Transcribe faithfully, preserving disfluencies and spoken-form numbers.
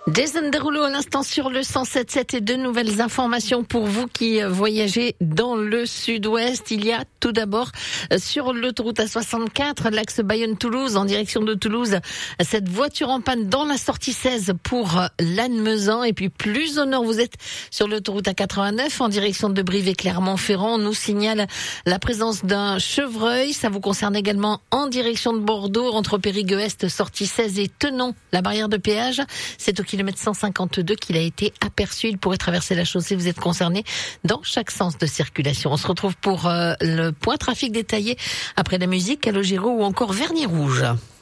Jason Derulo à l'instant sur le cent sept virgule sept et deux nouvelles informations pour vous qui voyagez dans le sud-ouest. Il y a tout d'abord sur l'autoroute A soixante-quatre, l'axe Bayonne-Toulouse en direction de Toulouse, cette voiture en panne dans la sortie seize pour Lannemezan. Et puis plus au nord, vous êtes sur l'autoroute A quatre-vingt-neuf en direction de Brive et Clermont-Ferrand. On nous signale la présence d'un chevreuil. Ça vous concerne également en direction de Bordeaux entre Périgueux-Est, sortie seize et Tenon, la barrière de péage. C'est au kilomètre cent cinquante-deux qu'il a été aperçu. Il pourrait traverser la chaussée. Vous êtes concerné dans chaque sens de circulation. On se retrouve pour euh, le point trafic détaillé après la musique, Calogero ou encore Vernis Rouge.